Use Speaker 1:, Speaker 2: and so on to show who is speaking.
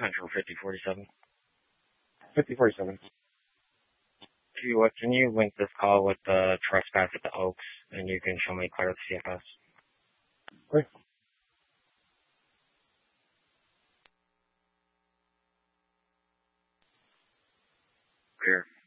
Speaker 1: Central 5047.
Speaker 2: 5047.
Speaker 1: Can you link this call with the trespass at the Oaks, and you can show me clear of the CFS?
Speaker 2: Okay.
Speaker 1: Clear.